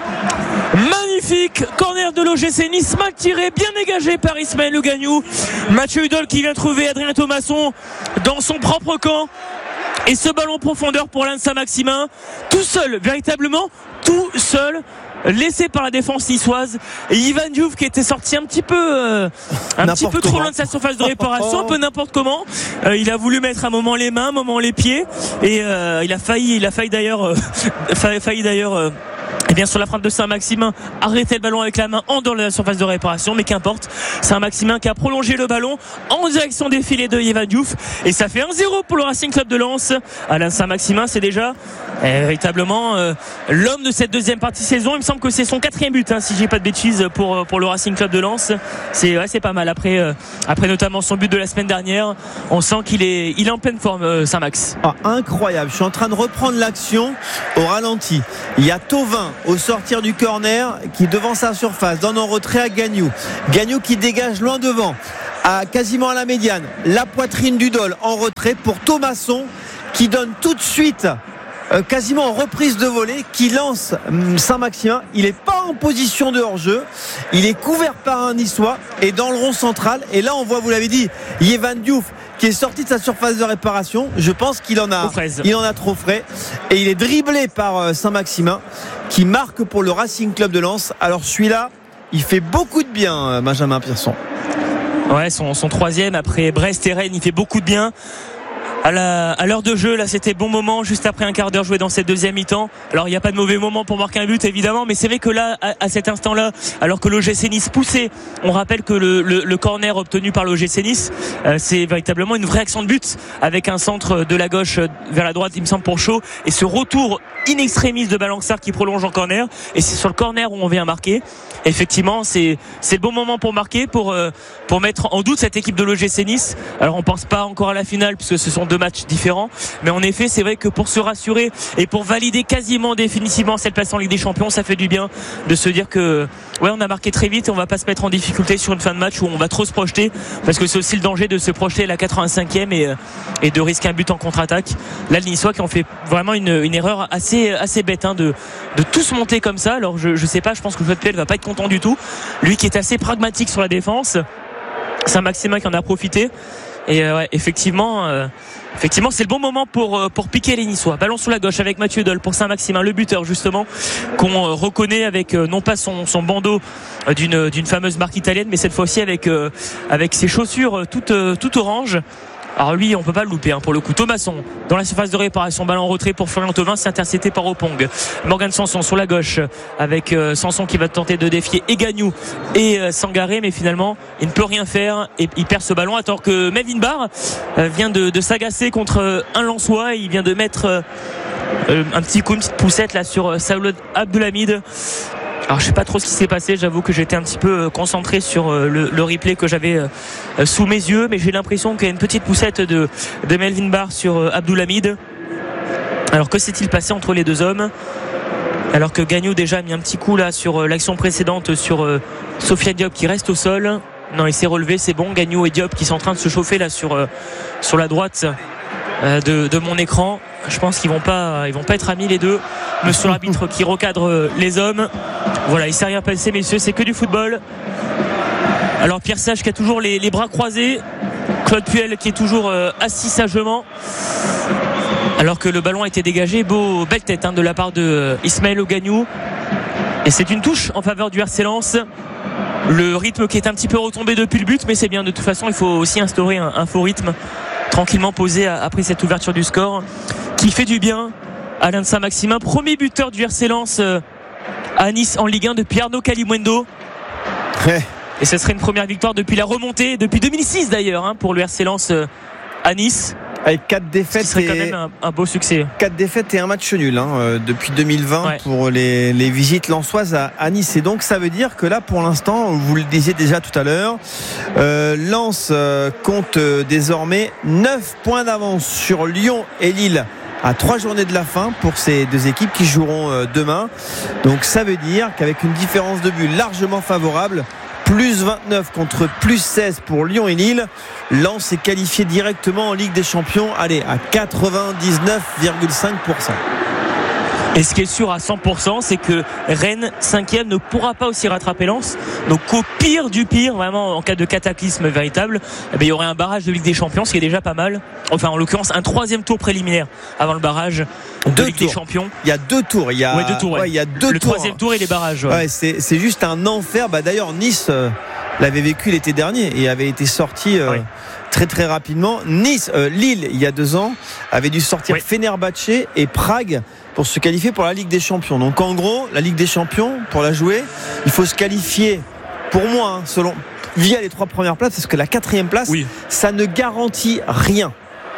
Magnifique corner de l'O G C Nice, mal tiré, bien dégagé par Ismaël Le Gagnou. Mathieu Hudol qui vient trouver Adrien Thomasson dans son propre camp. Et ce ballon profondeur pour Alain Saint-Maximin, tout seul, véritablement tout seul, laissé par la défense niçoise. Et Ivan Diouf qui était sorti un petit peu euh, un petit peu trop loin de sa surface de réparation, un peu n'importe comment. Euh, il a voulu mettre un moment les mains, un moment les pieds, et euh, il a failli, il a failli d'ailleurs, euh, failli d'ailleurs. Euh, Et bien sur la frappe de Saint-Maximin, arrêter le ballon avec la main en dehors de la surface de réparation, mais qu'importe, Saint-Maximin qui a prolongé le ballon en direction des filets de Yvan Diouf, et ça fait un zéro pour le Racing Club de Lens. Alain Saint-Maximin, c'est déjà eh, véritablement euh, l'homme de cette deuxième partie saison. Il me semble que c'est son quatrième but, hein, si j'ai pas de bêtises, pour pour le Racing Club de Lens. C'est ouais, c'est pas mal après euh, après notamment son but de la semaine dernière. On sent qu'il est il est en pleine forme, euh, Saint-Max. Ah, incroyable. Je suis en train de reprendre l'action au ralenti. Il y a Thauvin au sortir du corner qui devant sa surface donne en retrait à Gagnou. Gagnou qui dégage loin devant, à quasiment à la médiane. La poitrine du Dol en retrait pour Thomasson qui donne tout de suite euh, quasiment en reprise de volée, qui lance Saint-Maximin. Il n'est pas en position de hors-jeu, il est couvert par un Niçois et dans le rond central. Et là on voit, vous l'avez dit, Yvan Diouf qui est sorti de sa surface de réparation. Je pense qu'il en a, il en a trop frais, et il est dribblé par Saint-Maximin qui marque pour le Racing Club de Lens. Alors celui-là, il fait beaucoup de bien, Benjamin Pierson. Ouais, son, son troisième après Brest et Rennes, il fait beaucoup de bien. À, la, à l'heure de jeu, là, c'était bon moment, juste après un quart d'heure joué dans cette deuxième mi-temps. Alors, il n'y a pas de mauvais moment pour marquer un but, évidemment, mais c'est vrai que là, à, à cet instant-là, alors que l'O G C Nice poussait, on rappelle que le, le, le corner obtenu par l'O G C Nice, euh, c'est véritablement une vraie action de but, avec un centre de la gauche vers la droite, il me semble, pour Chaud, et ce retour in extremis de Malang-Sarr qui prolonge en corner, et c'est sur le corner où on vient marquer. Effectivement, c'est, c'est le bon moment pour marquer, pour, euh, pour mettre en doute cette équipe de l'O G C Nice. Alors, on pense pas encore à la finale, puisque ce sont deux matchs différents, mais en effet c'est vrai que pour se rassurer et pour valider quasiment définitivement cette place en Ligue des Champions, ça fait du bien de se dire que ouais, on a marqué très vite et on va pas se mettre en difficulté sur une fin de match où on va trop se projeter, parce que c'est aussi le danger de se projeter à la quatre-vingt-cinquième et, et de risquer un but en contre-attaque. Là, les Niçois qui ont fait vraiment une, une erreur assez, assez bête, hein, de, de tous monter comme ça. Alors je, je sais pas, je pense que Claude Puel va pas être content du tout, lui qui est assez pragmatique sur la défense. Saint-Maximin qui en a profité. Et euh, ouais, effectivement, euh, effectivement, c'est le bon moment pour pour piquer les Niçois. Ballon sur la gauche avec Mathieu Dole pour Saint-Maximin, le buteur justement qu'on reconnaît avec non pas son son bandeau d'une d'une fameuse marque italienne, mais cette fois-ci avec avec ses chaussures toutes toutes orange. Alors lui, on peut pas le louper hein, pour le coup. Thomasson dans la surface de réparation, ballon en retrait pour Florian Thauvin, c'est intercepté par Opong. Morgan Sanson sur la gauche avec euh, Sanson qui va tenter de défier et Gagnou et euh, Sangaré, mais finalement il ne peut rien faire et il perd ce ballon, alors que Melvin Barr euh, vient de, de s'agacer contre euh, un Lensois. Il vient de mettre euh, euh, un petit coup, une petite poussette là sur euh, Saoud Abdelhamid. Alors je sais pas trop ce qui s'est passé, j'avoue que j'étais un petit peu concentré sur le, le replay que j'avais sous mes yeux, mais j'ai l'impression qu'il y a une petite poussette de, de Melvin Barr sur Abdelhamid. Alors que s'est-il passé entre les deux hommes, alors que Gagnou déjà a mis un petit coup là sur l'action précédente sur Sofiane Diop qui reste au sol. Non, il s'est relevé, c'est bon. Gagnou et Diop qui sont en train de se chauffer là sur, sur la droite de, de mon écran. Je pense qu'ils vont pas, ils vont pas être amis les deux. Monsieur l'arbitre qui recadre les hommes. Voilà, il s'est rien passé, messieurs, c'est que du football. Alors Pierre Sage qui a toujours les, les bras croisés, Claude Puel qui est toujours euh, assis sagement, alors que le ballon a été dégagé. Beau, belle tête hein, de la part de euh, Ismaël Ogagnou. Et c'est une touche en faveur du R C Lens. Le rythme qui est un petit peu retombé depuis le but, mais c'est bien, de toute façon il faut aussi instaurer un, un faux rythme tranquillement posé après cette ouverture du score qui fait du bien. Alain de Saint-Maximin, premier buteur du R C Lens à Nice en Ligue un depuis Arnaud Kalimuendo. Ouais. Et ce serait une première victoire depuis la remontée, depuis deux mille six d'ailleurs, hein, pour le R C Lens à Nice. Avec quatre défaites, ce serait quand même un, un beau succès. quatre défaites et un match nul hein, euh, depuis deux mille vingt ouais. pour les, les visites lensoises à, à Nice. Et donc ça veut dire que là, pour l'instant, vous le disiez déjà tout à l'heure, euh, Lens euh, compte euh, désormais neuf points d'avance sur Lyon et Lille à trois journées de la fin pour ces deux équipes qui joueront euh, demain. Donc ça veut dire qu'avec une différence de but largement favorable, plus vingt-neuf contre plus seize pour Lyon et Lille, Lens est qualifié directement en Ligue des Champions, allez, à quatre-vingt-dix-neuf virgule cinq pour cent. Et ce qui est sûr à cent pour cent, c'est que Rennes, cinquième, ne pourra pas aussi rattraper Lens. Donc au pire du pire, vraiment en cas de cataclysme véritable, eh bien, il y aurait un barrage de Ligue des Champions, ce qui est déjà pas mal. Enfin, en l'occurrence, un troisième tour préliminaire avant le barrage de deux Ligue tours. des Champions. Il y a deux tours. Il y a, ouais, deux tours, ouais. Ouais, il y a deux le tours. troisième tour et les barrages. Ouais. Ouais, c'est, c'est juste un enfer. Bah, d'ailleurs, Nice euh, l'avait vécu l'été dernier et avait été sorti euh, ouais. très très rapidement. Nice, euh, Lille, il y a deux ans, avait dû sortir ouais. Fenerbahçe et Prague pour se qualifier pour la Ligue des Champions. Donc en gros, la Ligue des Champions, pour la jouer, il faut se qualifier, pour moi, hein, selon via les trois premières places, parce que la quatrième place, oui. ça ne garantit rien.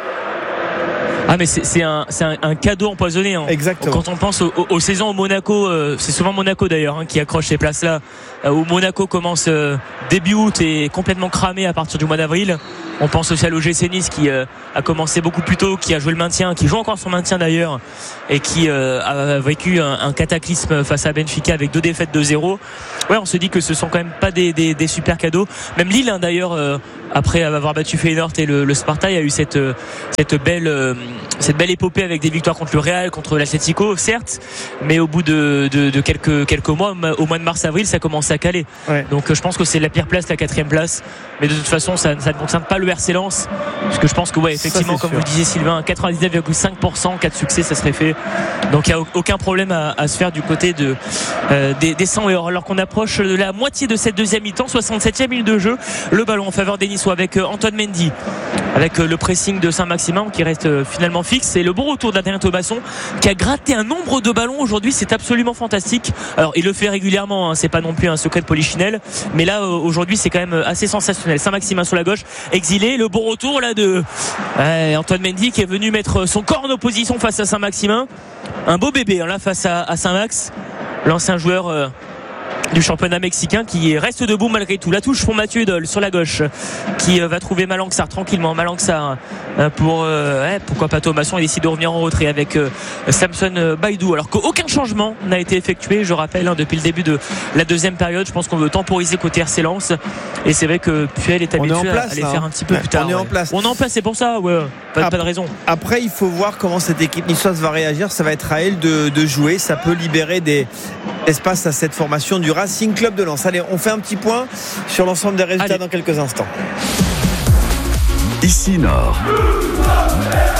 Ah mais c'est, c'est, un, c'est un, un cadeau empoisonné hein. Exactement. Quand on pense aux, aux, aux saisons au Monaco, euh, c'est souvent Monaco d'ailleurs hein, qui accroche ces places là, euh, où Monaco commence euh, début août et est complètement cramé à partir du mois d'avril. On pense aussi à l'O G C Nice qui euh, a commencé beaucoup plus tôt, qui a joué le maintien, qui joue encore son maintien d'ailleurs, et qui euh, a vécu un, un cataclysme face à Benfica avec deux défaites de zéro. Ouais, on se dit que ce sont quand même pas des, des, des super cadeaux. Même Lille hein, d'ailleurs, euh, après avoir battu Feyenoord et le, le Sparta, il y a eu cette, cette belle euh, cette belle épopée avec des victoires contre le Real, contre l'Atlético, certes, mais au bout de, de, de quelques, quelques mois, au mois de mars-avril, ça commence à caler. Ouais. Donc je pense que c'est la pire place, la quatrième place. Mais de toute façon, ça, ça ne concerne pas le R C Lens, parce que je pense que ouais, effectivement, ça, comme sûr. Vous disiez Sylvain, quatre-vingt-dix-neuf virgule cinq pour cent, cas de succès, ça serait fait. Donc il n'y a aucun problème à, à se faire du côté de, euh, des, des cent et or. Alors qu'on approche de la moitié de cette deuxième mi-temps, soixante-septième minute de jeu, le ballon en faveur des Niçois avec Antoine Mendy, avec le pressing de Saint-Maximin qui reste finalement fixe, et le bon retour d'Adrien Thomasson qui a gratté un nombre de ballons aujourd'hui, c'est absolument fantastique. Alors il le fait régulièrement, hein, c'est pas non plus un secret de Polichinelle, mais là aujourd'hui c'est quand même assez sensationnel. Saint-Maximin sur la gauche, exilé, le bon retour là de ouais, Antoine Mendy qui est venu mettre son corps en opposition face à Saint-Maximin, un beau bébé hein, là face à, à Saint-Max, l'ancien joueur euh, du championnat mexicain qui reste debout malgré tout. La touche pour Mathieu Dole sur la gauche qui va trouver Malanxar tranquillement. Malanxar pour euh, ouais, pourquoi pas Thomasson, il décide de revenir en retrait avec euh, Samson Baïdou, alors qu'aucun changement n'a été effectué, je rappelle hein, depuis le début de la deuxième période. Je pense qu'on veut temporiser côté R C Lens, et c'est vrai que Puel est habitué est place, à les hein. faire un petit peu ouais, plus tard. On est ouais. en place. On est en place, c'est pour ça ouais. pas, après, pas de raison. Après il faut voir comment cette équipe niçoise va réagir. Ça va être à elle de, de jouer. Ça peut libérer des espaces à cette formation du Racing Club de Lens. Allez, on fait un petit point sur l'ensemble des résultats Allez. dans quelques instants. Ici Nord.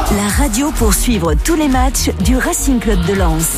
La radio pour suivre tous les matchs du Racing Club de Lens.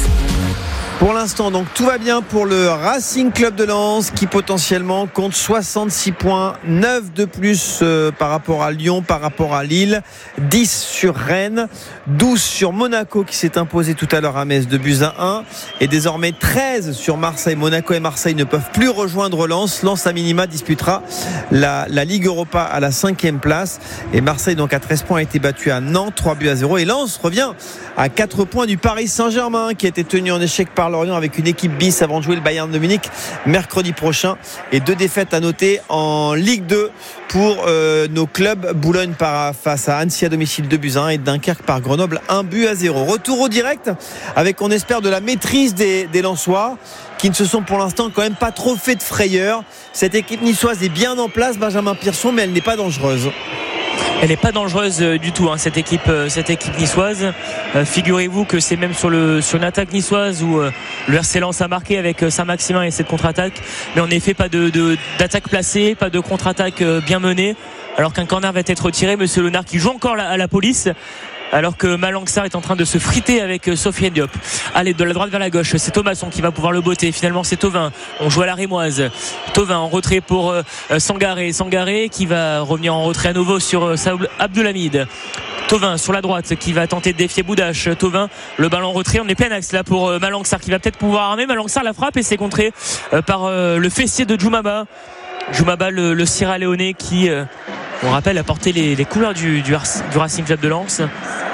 Pour l'instant, donc tout va bien pour le Racing Club de Lens qui potentiellement compte soixante-six points, neuf de plus euh, par rapport à Lyon, par rapport à Lille, dix sur Rennes, douze sur Monaco qui s'est imposé tout à l'heure à Metz de buts à un et désormais treize sur Marseille. Monaco et Marseille ne peuvent plus rejoindre Lens. Lens à minima disputera la, la Ligue Europa à la cinquième place et Marseille donc à treize points a été battu à Nantes, trois buts à zéro et Lens revient à quatre points du Paris Saint-Germain qui a été tenu en échec par Lorient avec une équipe bis avant de jouer le Bayern de Munich mercredi prochain et deux défaites à noter en Ligue deux pour euh, nos clubs. Boulogne par, face à Annecy à domicile deux buts à un et Dunkerque par Grenoble un but à zéro. Retour au direct avec on espère de la maîtrise des, des Lensois qui ne se sont pour l'instant quand même pas trop fait de frayeur. Cette équipe niçoise est bien en place, Benjamin Pierson, mais elle n'est pas dangereuse. Elle n'est pas dangereuse du tout, hein, cette équipe, euh, cette équipe niçoise. Euh, figurez-vous que c'est même sur le sur une attaque niçoise où euh, le R C Lens a marqué avec euh, Saint-Maximin et cette contre-attaque. Mais en effet, pas de, de d'attaque placée, pas de contre-attaque euh, bien menée. Alors qu'un corner va être retiré, Monsieur Léonard qui joue encore la, à la police. Alors que Malang Sarr est en train de se friter avec Sofiane Diop. Allez, de la droite vers la gauche, c'est Thomasson qui va pouvoir le botter. Finalement, c'est Thauvin. On joue à la Rémoise. Thauvin en retrait pour euh, Sangaré. Sangaré qui va revenir en retrait à nouveau sur euh, Saoul Abdelhamid. Thauvin sur la droite qui va tenter de défier Boudache. Thauvin, le ballon en retrait. On est plein axe là pour euh, Malang Sarr qui va peut-être pouvoir armer. Malang Sarr la frappe et c'est contré euh, par euh, le fessier de Djoumaba. Djoumaba, le, le Sierra Leone qui, euh, on rappelle, a porté les, les couleurs du, du, du Racing Club de Lens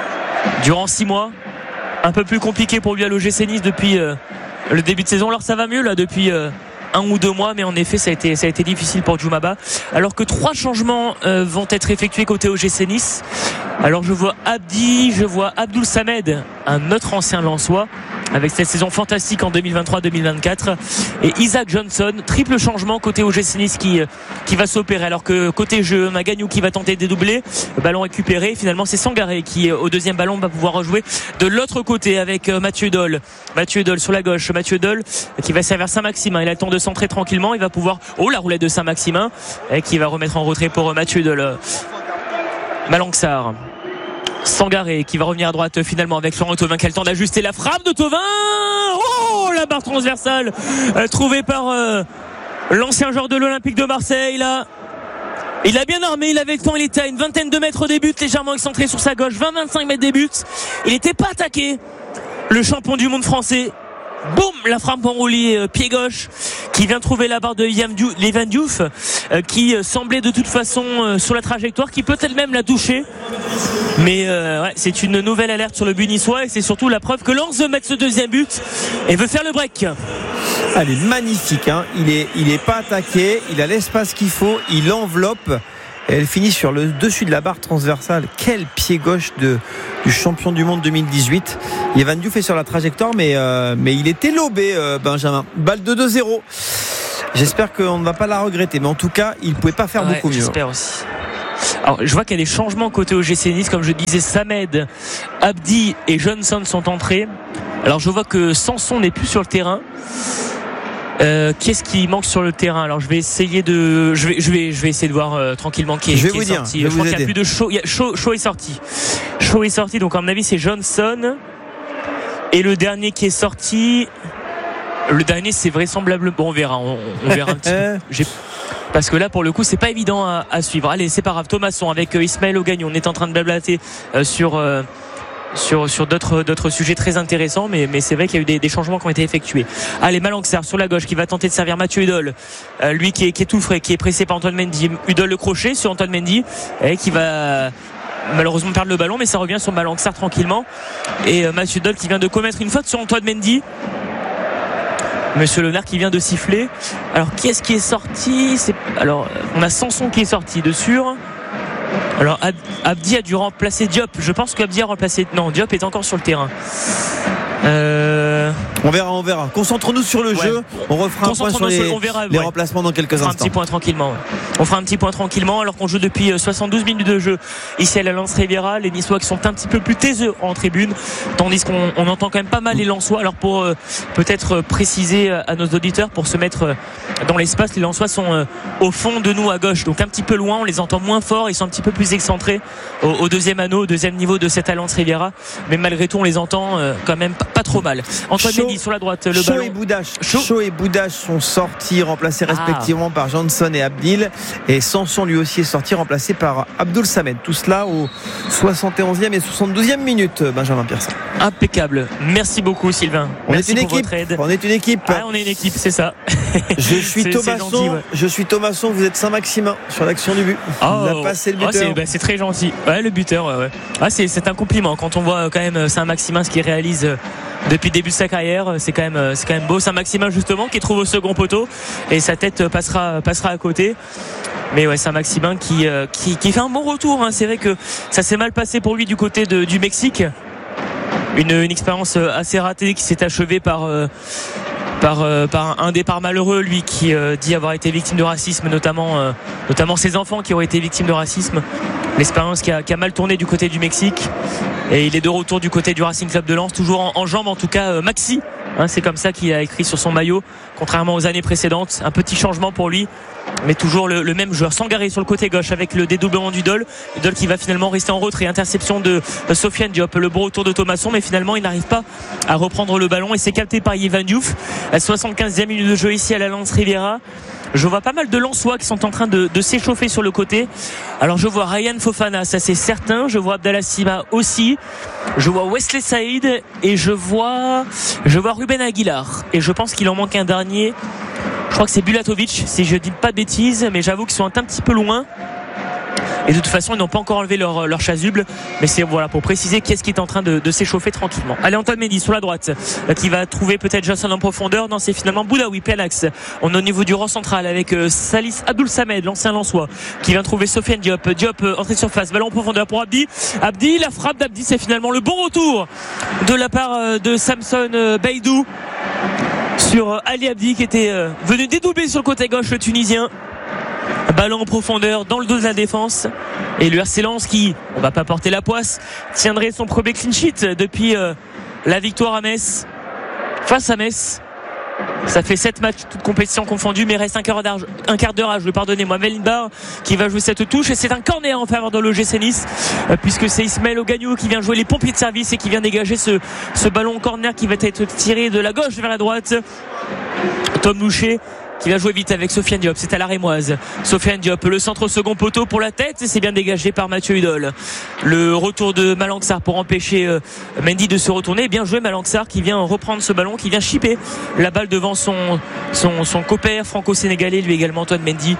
durant six mois. Un peu plus compliqué pour lui à l'O G C Nice depuis euh, le début de saison. Alors ça va mieux là depuis euh, un ou deux mois, mais en effet ça a été, ça a été difficile pour Djoumaba. Alors que trois changements euh, vont être effectués côté O G C Nice. Alors je vois Abdi, je vois Abdoul Samed, un autre ancien Lensois avec cette saison fantastique en deux mille vingt-trois deux mille vingt-quatre, et Isaac Johnson, triple changement côté O G C Nice qui, qui va s'opérer, alors que côté jeu Magagnou qui va tenter de dédoubler, ballon récupéré, finalement c'est Sangaré qui au deuxième ballon va pouvoir rejouer de l'autre côté avec Mathieu Dole. Mathieu Dole sur la gauche, Mathieu Dole qui va servir Saint-Maximin, il a le temps de centrer tranquillement, il va pouvoir, oh la roulette de Saint-Maximin et qui va remettre en retrait pour Mathieu Dole. Malang Sarr, Sangaré qui va revenir à droite finalement avec Florent Thauvin qui a le temps d'ajuster la frappe de Thauvin. Oh, la barre transversale euh, trouvée par euh, l'ancien joueur de l'Olympique de Marseille là. Il a bien armé, il avait le temps, il était à une vingtaine de mètres des buts, légèrement excentré sur sa gauche, vingt à vingt-cinq mètres des buts. Il n'était pas attaqué, le champion du monde français. Boum, la frappe enroulée euh, pied gauche qui vient trouver la barre de Levan Diouf euh, qui euh, semblait de toute façon euh, sur la trajectoire, qui peut elle-même la toucher. Mais euh, ouais, c'est une nouvelle alerte sur le but niçois et c'est surtout la preuve que Lens veut mettre ce deuxième but et veut faire le break. Elle est magnifique, hein. Il est, il est pas attaqué, il a l'espace qu'il faut, il enveloppe. Et elle finit sur le dessus de la barre transversale. Quel pied gauche de, du champion du monde deux mille dix-huit. Evan Diouf est sur la trajectoire, mais, euh, mais il était lobé, euh, Benjamin. Balle de deux zéro. J'espère qu'on ne va pas la regretter, mais en tout cas, il ne pouvait pas faire ouais, beaucoup mieux. J'espère aussi. Alors, je vois qu'il y a des changements côté O G C Nice. Comme je disais, Samed, Abdi et Johnson sont entrés. Alors, je vois que Sanson n'est plus sur le terrain. Euh, qu'est-ce qui manque sur le terrain? Alors je vais essayer de, je vais, je vais, je vais essayer de voir euh, tranquillement qui est, je vais qui vous est dire, sorti. Je, je je crois qu'il n'y a plus de Shaw. Shaw, Shaw est sorti. Shaw est sorti. Donc à mon avis c'est Johnson. Et le dernier qui est sorti, le dernier c'est vraisemblablement. Bon, on verra, on, on verra un petit peu. J'ai... Parce que là pour le coup c'est pas évident à, à suivre. Allez, c'est pas grave. Thomasson avec euh, Ismaël Ogagnon. On est en train de blablater euh, sur. Euh, sur, sur d'autres, d'autres sujets très intéressants, mais, mais c'est vrai qu'il y a eu des, des changements qui ont été effectués. Allez, Malang Sarr sur la gauche qui va tenter de servir Mathieu Hudol, euh, lui qui est, qui est tout frais, qui est pressé par Antoine Mendy. Hudol le crochet sur Antoine Mendy et qui va malheureusement perdre le ballon, mais ça revient sur Malang Sarr tranquillement, et euh, Mathieu Hudol qui vient de commettre une faute sur Antoine Mendy. Monsieur Léonard qui vient de siffler. Alors qui est-ce qui est sorti? C'est... Alors on a Sanson qui est sorti de sûr. Alors Abdi a dû remplacer Diop. Je pense qu'Abdi a remplacé. Non, Diop est encore sur le terrain. Euh... On verra, on verra. Concentrons-nous sur le ouais. jeu. On refera un point sur les, on verra, les ouais. remplacements dans quelques on fera instants. Un petit point tranquillement. Ouais. On fera un petit point tranquillement alors qu'on joue depuis soixante-douze minutes de jeu ici à la Lens Riviera. Les Niçois qui sont un petit peu plus taiseux en tribune, tandis qu'on on entend quand même pas mal les Lensois. Alors pour euh, peut-être préciser à nos auditeurs, pour se mettre dans l'espace, les Lensois sont euh, au fond de nous à gauche, donc un petit peu loin. On les entend moins fort. Ils sont un petit peu plus excentrés au, au deuxième anneau, au deuxième niveau de cette Lens Riviera. Mais malgré tout, on les entend euh, quand même pas, pas trop mal. Antoine Mendy sur la droite, le Chaud ballon. Et Boudache. Chaud. Chaud et Boudache sont sortis, remplacés respectivement ah. par Johnson et Abdil. Et Sanson lui aussi est sorti, remplacé par Abdoul Samed. Tout cela au soixante et onzième et soixante-douzième minute, Benjamin Pierson. Impeccable. Merci beaucoup, Sylvain. On Merci est une pour équipe. votre aide. On est une équipe. Ah, on est une équipe, c'est ça. Je suis c'est, Thomasson. C'est gentil, ouais. Je suis Thomasson. Vous êtes Saint-Maximin sur l'action du but. Oh, la passe, c'est le buteur. Oh, c'est, bah, c'est très gentil. Ouais, le buteur. Ouais, ouais. Ah, c'est, c'est un compliment quand on voit quand même Saint-Maximin ce qu'il réalise depuis le début de sa carrière. C'est quand même, c'est quand même beau. Saint-Maximin justement qui trouve au second poteau et sa tête passera, passera à côté. Mais ouais, Saint-Maximin qui, euh, qui, qui fait un bon retour. Hein. C'est vrai que ça s'est mal passé pour lui du côté de, du Mexique. Une, une expérience assez ratée qui s'est achevée par, euh, par, euh, par un départ malheureux, lui qui euh, dit avoir été victime de racisme, notamment, euh, notamment ses enfants qui ont été victimes de racisme. L'expérience qui a, qui a mal tourné du côté du Mexique. Et il est de retour du côté du Racing Club de Lens, toujours en, en jambes, en tout cas euh, Maxi. Hein, c'est comme ça qu'il a écrit sur son maillot, contrairement aux années précédentes. Un petit changement pour lui, mais toujours le, le même joueur. Sangaré sur le côté gauche avec le dédoublement du Dol. Le Dol qui va finalement rester en retrait. Interception de Sofiane Diop. Le bon retour de Thomasson, mais finalement il n'arrive pas à reprendre le ballon et c'est capté par Yvan Diouf. À soixante-quinzième minute de jeu ici à la Lens Riviera. Je vois pas mal de Lensois qui sont en train de, de s'échauffer sur le côté. Alors je vois Ryan Fofana, ça c'est certain. Je vois Abdallah Sima aussi. Je vois Wesley Saïd et je vois, je vois Ruben Aguilar. Et je pense qu'il en manque un dernier. Je crois que c'est Bulatovic, si je dis pas de bêtises, mais j'avoue qu'ils sont un petit peu loin. Et de toute façon, ils n'ont pas encore enlevé leur, leur chasuble. Mais c'est voilà pour préciser qui est-ce qui est en train de, de s'échauffer tranquillement. Allez, Antoine Mendy sur la droite, qui va trouver peut-être Johnson en profondeur. Non, c'est finalement Boudaoui, plein axe. On est au niveau du rang central avec euh, Salis Abdoul Samed, l'ancien Lensois, qui vient trouver Sofiane Diop. Diop, euh, entrée de surface, ballon en profondeur pour Abdi. Abdi, la frappe d'Abdi, c'est finalement le bon retour de la part euh, de Samson euh, Beidou sur euh, Ali Abdi, qui était euh, venu dédoubler sur le côté gauche le Tunisien. Ballon en profondeur dans le dos de la défense et le R C Lens qui, on va pas porter la poisse, tiendrait son premier clean sheet depuis euh, la victoire à Metz, face à Metz. Ça fait sept matchs, toutes compétitions confondues, mais reste un quart d'heure, un quart d'heure à jouer. Pardonnez-moi, Melinbar qui va jouer cette touche et c'est un corner en faveur de l'O G C Nice, euh, puisque c'est Ismaël Ogagnou qui vient jouer les pompiers de service et qui vient dégager ce, ce ballon en corner qui va être tiré de la gauche vers la droite. Tom Loucher qui va jouer vite avec Sofiane Diop, c'est à la Rémoise. Sofiane Diop, le centre au second poteau pour la tête et c'est bien dégagé par Mathieu Hudol. Le retour de Malanxar pour empêcher euh, Mendy de se retourner. Bien joué Malanxar qui vient reprendre ce ballon, qui vient chipper la balle devant son, son, son copère franco-sénégalais, lui également Antoine Mendy.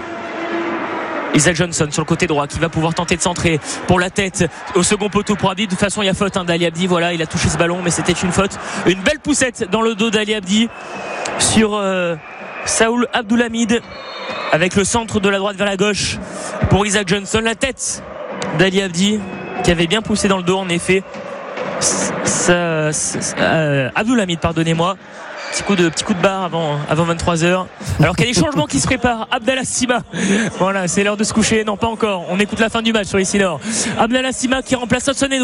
Isaac Johnson sur le côté droit qui va pouvoir tenter de centrer pour la tête au second poteau pour Abdi. De toute façon il y a faute hein, d'Ali Abdi, voilà, il a touché ce ballon mais c'était une faute. Une belle poussette dans le dos d'Ali Abdi sur euh, Saoul Abdoulhamid avec le centre de la droite vers la gauche pour Isaac Johnson. La tête d'Ali Abdi qui avait bien poussé dans le dos en effet. Ça, ça, euh, Abdoulhamid, pardonnez-moi. Petit coup de, petit coup de barre avant, avant vingt-trois heures. Alors qu'il y a des changements qui se préparent. Abdallah Sima. Voilà, c'est l'heure de se coucher. Non, pas encore. On écoute la fin du match sur ici Nord. Abdallah Sima qui remplace Hudson Edouard.